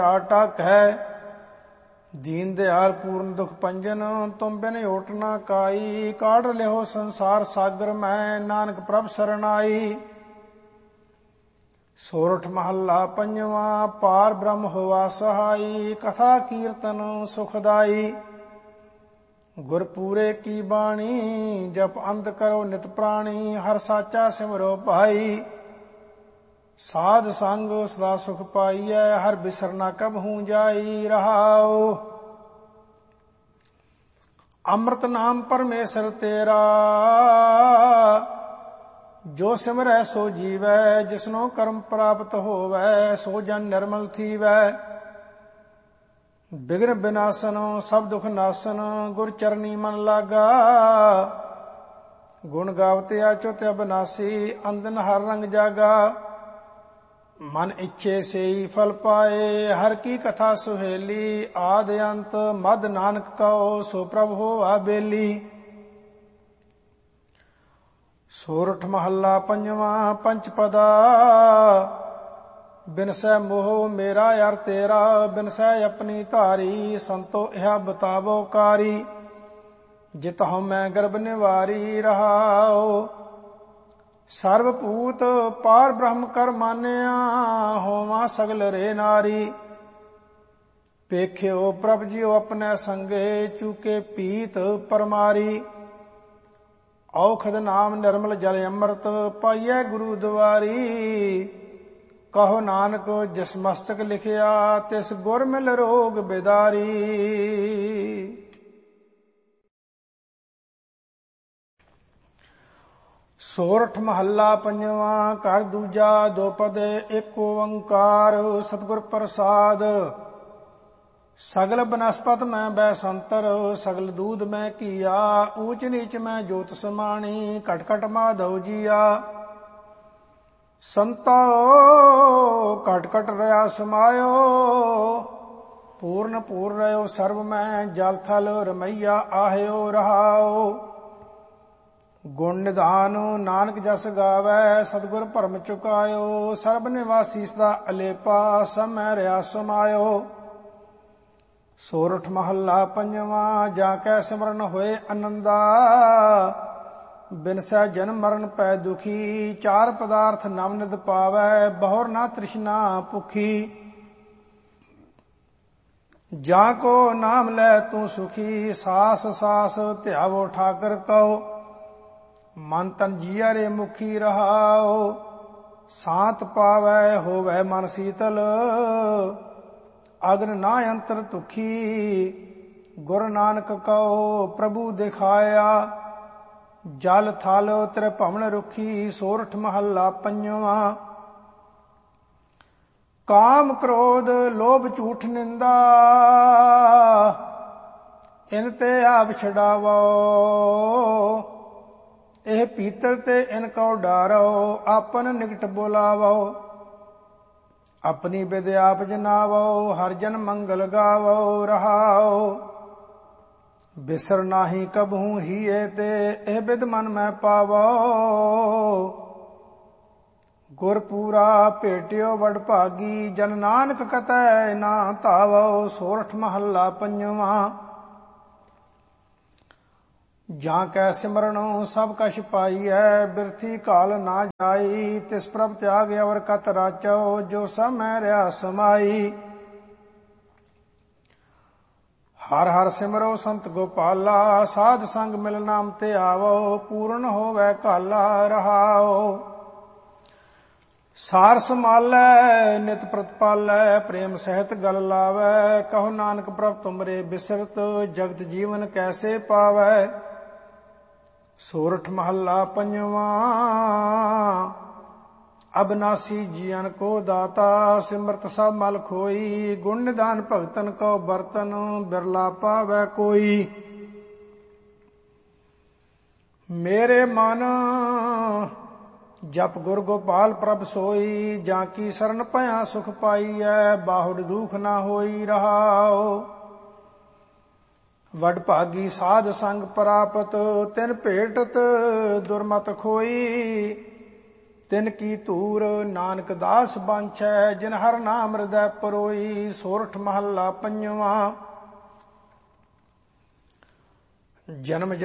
ਆਟਕ ਹੈ। ਦੀਨ ਦਿਆਲ ਪੂਰਨ ਦੁਖ ਪੰਜਨ, ਤੁਮ ਬਿਨ ਓਟ ਨਾ ਕਾਈ। ਕਾਢ ਲਿਓ ਸੰਸਾਰ ਸਾਗਰ ਮੈਂ, ਨਾਨਕ ਪ੍ਰਭ ਸਰਨਾਈ। ਸੋਰਠ ਮਹੱਲਾ ਪੰਜਵਾ। ਪਾਰ ਬ੍ਰਹਮ ਹੋਵਾ ਸਹਾਈ, ਕਥਾ ਕੀਰਤਨ ਸੁਖਦਾਈ। ਗੁਰ ਪੂਰੇ ਕੀ ਬਾਣੀ, ਜਪ ਅੰਤ ਕਰੋ ਨਿਤ ਪ੍ਰਾਣੀ। ਹਰ ਸਾਚਾ ਸਿਮਰੋ ਭਾਈ, ਸਾਧ ਸੰਗ ਸਦਾ ਸੁਖ ਪਾਈਐ। ਹਰ ਬਿਸਰ ਨਾ ਕਬਹੂ ਜਾਈ ਰਹਾਉ। ਅੰਮ੍ਰਿਤ ਨਾਮ ਪਰਮੇਸ਼ਰ ਤੇਰਾ, ਜੋ ਸਿਮਰੈ ਸੋ ਜੀਵੈ। ਜਿਸਨੋ ਕਰਮ ਪ੍ਰਾਪਤ ਹੋਵੈ, ਸੋ ਜਨ ਨਿਰਮਲ ਥੀਵੈ। ਬਿਘਨ ਬਿਨਾਸਨ ਸਭ ਦੁਖ ਨਾਸਨ, ਗੁਰ ਚਰਨੀ ਮਨ ਲਾਗਾ। ਗੁਣ ਗਾਵਤੇ ਅਚੁਤ ਅਬਨਾਸੀ, ਅੰਦਨ ਹਰ ਰੰਗ ਜਾਗਾ। ਮਨ ਇੱਛੇ ਸੇਈ ਫਲ ਪਾਏ, ਹਰ ਕੀ ਕਥਾ ਸੁਹੇਲੀ। ਆਦ ਅੰਤ ਮਦ ਨਾਨਕ ਕਉ, ਸੋ ਪ੍ਰਭ ਹੋਆ ਬੇਲੀ। ਸੋਰਠ ਮਹੱਲਾ ਪੰਜਵਾ। ਪੰਚ ਪਦਾ ਬਿਨਸੈ ਮੋਹ ਮੇਰਾ ਯਾਰ ਤੇਰਾ। ਬਿਨਸੈ ਆਪਣੀ ਧਾਰੀ, ਸੰਤੋ ਇਹ ਬਤਾਵੋ ਕਾਰੀ। ਜਿਤਹੁ ਮੈਂ ਗਰਭ ਨਿਵਾਰੀ ਰਹਾਉ। ਸਰਬ ਭੂਤ ਪਾਰ ਬ੍ਰਹਮ ਕਰ ਮਾਨਿਆ, ਹੋਵਾਂ ਸਗਲ ਰੇ ਨਾਰੀ। ਪੇਖਿਓ ਪ੍ਰਭ ਜੀਓ ਆਪਣੇ ਸੰਗੇ, ਚੂਕੇ ਪੀਤ ਪਰਮਾਰੀ। ਔਖਦ ਨਾਮ ਨਿਰਮਲ ਜਲ ਅੰਮ੍ਰਿਤ, ਪਾਈਐ ਗੁਰੂ ਦੁਆਰੀ। ਕਹੋ ਨਾਨਕ ਜਿਸ ਮਸਤਕ ਲਿਖਿਆ, ਤਿਸ ਗੁਰ ਮਿਲ ਰੋਗ ਬਿਦਾਰੀ। ਸੋਰਠ ਮਹੱਲਾ ਪੰਜਵਾ। ਘਰ ਦੂਜਾ ਦੋਪਦ ਏਕ ਓੰਕਾਰ, ਸਤਿਗੁਰ ਪ੍ਰਸਾਦ। ਸਗਲ ਬਨਸਪਤ ਮੈਂ ਬੈਸੰਤਰ, ਸਗਲ ਦੂਧ ਮੈਂ ਕੀਆ। ਊਚ ਨੀਚ ਮੈਂ ਜੋਤ ਸਮਾਣੀ, ਘਟ ਘਟ ਮਾਧਵ ਜੀਆ। ਸੰਤੋ ਘਟ ਘਟ ਰਹਾ ਸਮਾਇਓ, ਪੂਰਨ ਪੂਰ ਰਹਿਓ ਸਰਬ ਮੈਂ। ਜਲ ਥਲ ਰਮਈਆ ਆਹਿਓ ਰਹਾਓ। ਗੁਣ ਨਿਧਾਨ ਨਾਨਕ ਜਸ ਗਾਵੈ, ਸਤਿਗੁਰ ਭਰਮ ਚੁਕਾਇਓ। ਸਰਬ ਨਿਵਾਸੀ ਸਦਾ ਅਲੇਪਾ, ਸਭ ਮੈਂ ਰਿਹਾ ਸਮਾਇਓ। ਸੋਰਠ ਮਹੱਲਾ ਪੰਜਵਾ। ਜਾ ਕੈ ਸਿਮਰਨ ਹੋਏ ਅਨੰਦਾ, ਬਿਨਸੈ ਜਨਮ ਮਰਨ ਪੈ ਦੁਖੀ। ਚਾਰ ਪਦਾਰਥ ਨਵ ਨਿਧ ਪਾਵੈ, ਬਹੁਰ ਨਾ ਤ੍ਰਿਸ਼ਨਾ ਭੁਖੀ। ਜਾਂ ਕੋ ਨਾਮ ਲੈ ਤੂੰ ਸੁਖੀ, ਸਾਸ ਸਾਸ ਧਿਆਵੋ ਠਾਕਰ ਕਉ। ਮਨ ਤਨ ਜੀਆ ਰੇ ਮੁਖੀ ਰਹਾਉ। ਸਾਤ ਪਾਵੈ ਹੋਵੈ ਮਨ ਸੀਤਲ, ਅਗਨ ਨਾ ਅੰਤਰ ਤੁਖੀ। ਗੁਰ ਨਾਨਕ ਕਉ ਪ੍ਰਭੂ ਦਿਖਾਇਆ, ਜਲ ਥਲ ਤ੍ਰਿ ਭਵਨ ਰੁਖੀ। ਸੋਰਠ ਮਹੱਲਾ ਪੰਜਵਾ। ਕਾਮ ਕ੍ਰੋਧ ਲੋਭ ਝੂਠ ਨਿੰਦਾ, ਇਨ ਤੇ ਆਪ ਛਡਾਵੋ। ਇਹ ਪੀਤਰ ਤੇ ਇਨ ਕਉ ਡਾਰੋ, ਆਪਨ ਨਿਕਟ ਬੁਲਾਵੋ। ਆਪਣੀ ਬਿਦ ਆਪ ਜਨਾਵੋ, ਹਰ ਜਨ ਮੰਗਲ ਗਾਵੋ ਰਹਾਉ। ਬਿਸਰ ਨਾਹੀ ਕਬਹੂ ਹੀਏ ਤੇ, ਇਹ ਬਿਦ ਮਨ ਮੈਂ ਪਾਵੋ। ਗੁਰ ਪੂਰਾ ਭੇਟਿਓ ਵਡ ਭਾਗੀ, ਜਨ ਨਾਨਕ ਕਤੈ ਨਾ ਧਾਵੋ। ਸੋਰਠ ਮਹੱਲਾ ਪੰਜਵਾ। ਜਾਂ ਕੈ ਸਿਮਰਨ ਸਭ ਕਛ ਪਾਈਐ, ਬਿਰਥੀ ਕਾਲ ਨਾ ਜਾਈ। ਤਿਸ ਪ੍ਰਭ ਤਿਆਗ ਅਵਰ ਕਤ ਰਾਚੋ, ਜੋ ਸਭ ਮੈਂ ਰਿਹਾ ਸਮਾਈ। ਹਰ ਹਰ ਸਿਮਰੋ ਸੰਤ ਗੋਪਾਲਾ, ਸਾਧ ਸੰਗ ਮਿਲ ਨਾਮ ਤੇ ਆਵੋ। ਪੂਰਨ ਹੋਵੈ ਕਾਲਾ ਰਹਾਉ। ਸਾਰ ਸੰਭਾਲੈ ਨਿਤ ਪ੍ਰਤਪਾਲੈ, ਪ੍ਰੇਮ ਸਹਿਤ ਗਲ ਲਾਵੈ। ਕਹੋ ਨਾਨਕ ਪ੍ਰਭ ਤੁਮਰੇ ਬਿਸਰਤ, ਜਗਤ ਜੀਵਨ ਕੈਸੇ ਪਾਵੈ। ਸੋਰਠ ਮਹੱਲਾ ਪੰਜਵਾ। ਅਬਨਾਸੀ ਜੀਵਨ ਕੋ ਦਾਤਾ, ਸਿਮਰਤ ਸਭ ਮਲ ਖੋਈ। ਗੁਣ ਨਿਧਾਨ ਭਗਤਨ ਕੋ ਬਰਤਨ, ਬਿਰਲਾ ਪਾਵੈ ਕੋਈ। ਮੇਰੇ ਮਨ ਜਪ ਗੁਰ ਗੋਪਾਲ ਪ੍ਰਭ ਸੋਈ। ਜਾਂ ਕੀ ਸਰਨ ਭਇਆ ਸੁਖ ਪਾਈਐ, ਬਾਹੁੜ ਦੁਖ ਨਾ ਹੋਈ ਰਹਾਉ। ਵਡ ਭਾਗੀ ਸਾਧ ਸੰਗ ਪ੍ਰਾਪਤ, ਤਿਨ ਭੇਟਤ ਦੁਰਮਤ ਖੋਈ। ਤਿਨ ਕੀ ਧੂਰ ਨਾਨਕ ਦਾਸ ਬਾਂਛੈ, ਜਿਨ ਹਰ ਨਾਮ ਹਿਰਦੈ ਪਰੋਈ। ਸੋਰਠ ਮਹੱਲਾ ਪੰਜਵਾਂ। ਜਨਮ